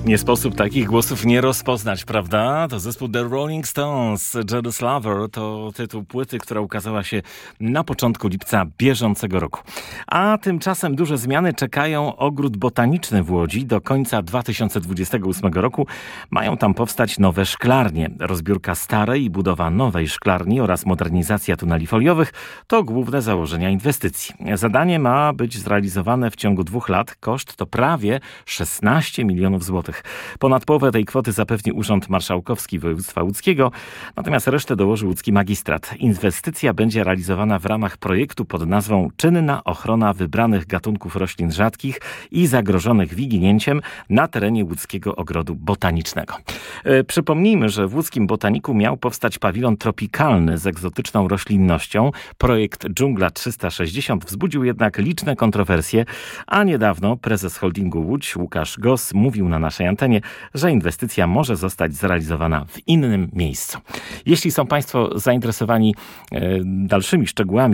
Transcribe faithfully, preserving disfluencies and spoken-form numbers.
Nie sposób takich głosów nie rozpoznać, prawda? To zespół The Rolling Stones, Jealous Lover, to tytuł płyty, która ukazała się na początku lipca bieżącego roku. A tymczasem duże zmiany czekają ogród botaniczny w Łodzi. Do końca dwa tysiące dwudziestego ósmego roku mają tam powstać nowe szklarnie. Rozbiórka starej i budowa nowej szklarni oraz modernizacja tuneli foliowych to główne założenia inwestycji. Zadanie ma być zrealizowane w ciągu dwóch lat. Koszt to prawie szesnaście milionów złotych. Ponad połowę tej kwoty zapewni Urząd Marszałkowski Województwa Łódzkiego, natomiast resztę dołoży łódzki magistrat. Inwestycja będzie realizowana w ramach projektu pod nazwą Czynna ochrona wybranych gatunków roślin rzadkich i zagrożonych wyginięciem na terenie łódzkiego ogrodu botanicznego. E, przypomnijmy, że w łódzkim botaniku miał powstać pawilon tropikalny z egzotyczną roślinnością. Projekt Dżungla trzysta sześćdziesiąt wzbudził jednak liczne kontrowersje, a niedawno prezes holdingu Łódź Łukasz Goss mówił na naszej antenie, że inwestycja może zostać zrealizowana w innym miejscu. Jeśli są Państwo zainteresowani e, dalszymi szczegółami